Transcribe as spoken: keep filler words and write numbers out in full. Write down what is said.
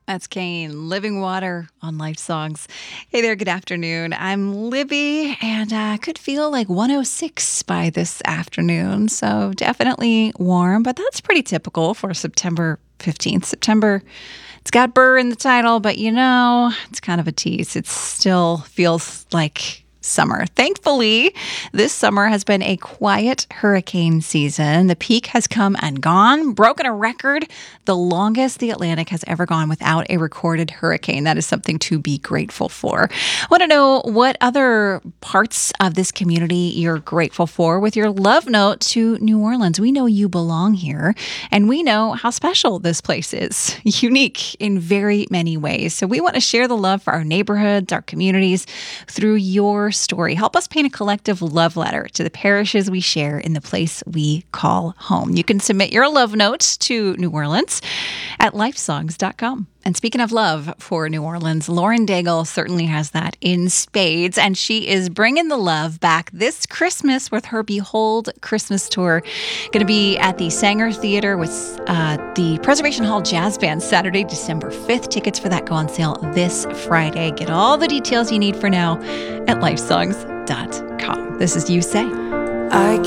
That's Kane, Living Water on Life Songs. Hey there, good afternoon. I'm Libby, and I uh, could feel like one oh six by this afternoon, so definitely warm, but that's pretty typical for September fifteenth. September, it's got burr in the title, but you know, it's kind of a tease. It still feels like summer. Thankfully, this summer has been a quiet hurricane season. The peak has come and gone, broken a record, the longest the Atlantic has ever gone without a recorded hurricane. That is something to be grateful for. I want to know what other parts of this community you're grateful for with your love note to New Orleans. We know you belong here, and we know how special this place is, unique in very many ways. So we want to share the love for our neighborhoods, our communities through your story. Help us paint a collective love letter to the parishes we share in the place we call home. You can submit your love notes to New Orleans at lifesongs dot com. And speaking of love for New Orleans, Lauren Daigle certainly has that in spades, and she is bringing the love back this Christmas with her Behold Christmas Tour. Going to be at the Sanger Theater with uh, the Preservation Hall Jazz Band Saturday, December fifth. Tickets for that go on sale this Friday. Get all the details you need for now at lifesongs dot com. This is You Say. I